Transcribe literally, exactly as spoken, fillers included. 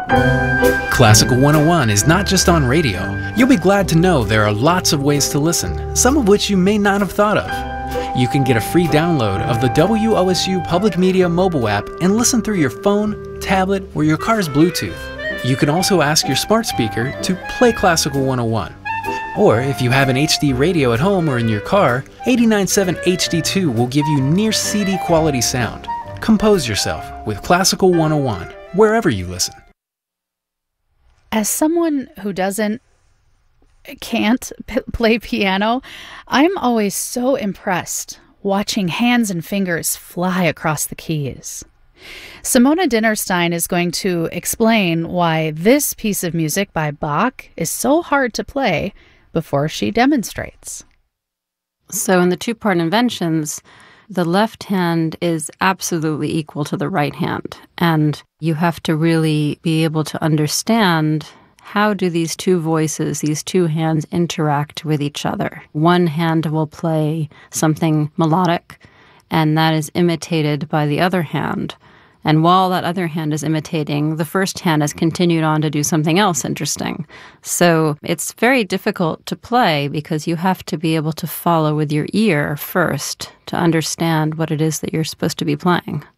Classical one oh one is not just on radio. You'll be glad to know there are lots of ways to listen, some of which you may not have thought of. You can get a free download of the W O S U Public Media mobile app and listen through your phone, tablet, or your car's Bluetooth. You can also ask your smart speaker to play Classical one oh one. Or if you have an H D radio at home or in your car, eighty-nine point seven H D two will give you near C D quality sound. Compose yourself with Classical one oh one, wherever you listen. As someone who doesn't, can't p- play piano, I'm always so impressed watching hands and fingers fly across the keys. Simona Dinnerstein is going to explain why this piece of music by Bach is so hard to play before she demonstrates. So in the two-part inventions, the left hand is absolutely equal to the right hand. And you have to really be able to understand how do these two voices, these two hands interact with each other. One hand will play something melodic, and that is imitated by the other hand. And while that other hand is imitating, the first hand has continued on to do something else interesting. So it's very difficult to play because you have to be able to follow with your ear first to understand what it is that you're supposed to be playing.